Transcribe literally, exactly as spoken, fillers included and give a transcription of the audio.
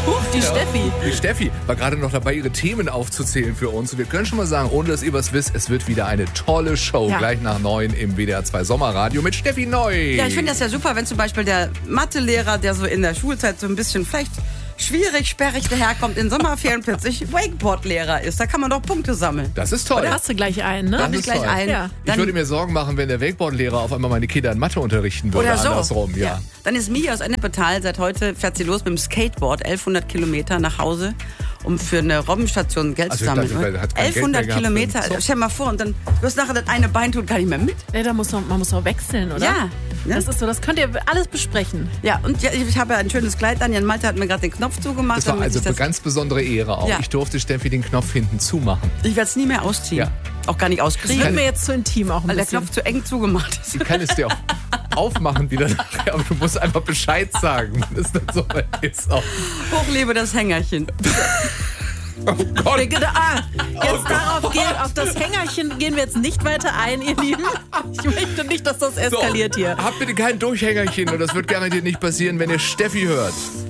Huch, die Ja. Steffi. Die Steffi war gerade noch dabei, ihre Themen aufzuzählen für uns. Und wir können schon mal sagen, ohne dass ihr was wisst, es wird wieder eine tolle Show. Ja. Gleich nach neun im W D R zwei Sommerradio mit Steffi Neu. Ja, ich finde das ja super, wenn zum Beispiel der Mathelehrer, der so in der Schulzeit so ein bisschen vielleicht schwierig, sperrig daherkommt, in Sommerferien plötzlich Wakeboard-Lehrer ist. Da kann man doch Punkte sammeln. Das ist toll. Da hast du gleich einen, ne? Das Hab ich ist gleich toll. einen. Ja. Ich Dann, würde mir Sorgen machen, wenn der Wakeboard-Lehrer auf einmal meine Kinder in Mathe unterrichten würde. oder so. Andersrum, ja. Dann ist Mia aus Ennepetal. Seit heute fährt sie los mit dem Skateboard, elfhundert Kilometer nach Hause, um für eine Robbenstation Geld Also zu ich sammeln. dachte, oder? hat kein Geld elfhundert mehr gehabt für den Kilometer. Zug. Stell dir mal vor, und dann du hast nachher das eine Bein tut gar nicht mehr mit. Ja, da muss man, man muss auch wechseln, oder? Ja. Ne? Das ist so, das könnt ihr alles besprechen. Ja, und ja, ich habe ja ein schönes Kleid an. Jan Malte hat mir gerade den Knopf zugemacht. Das war damit also ich eine das- ganz besondere Ehre auch. Ja. Ich durfte Steffi den Knopf hinten zumachen. Ich werde es nie mehr ausziehen. Ja. Auch gar nicht Das auskriegen, wird mir jetzt zu intim auch ein weil der bisschen. Knopf zu eng zugemacht ist. Ich kann es dir auch aufmachen wieder nachher, aber du musst einfach Bescheid sagen, wenn es dann so weit ist. Auch. Hochlebe das Hängerchen. Oh Gott. Wir gehen- ah, jetzt Oh Gott. darauf gehen, auf das Hängerchen gehen wir jetzt nicht weiter ein, ihr Lieben. Ich möchte nicht, dass das eskaliert hier. Habt bitte kein Durchhängerchen und das wird garantiert nicht passieren, wenn ihr Steffi hört.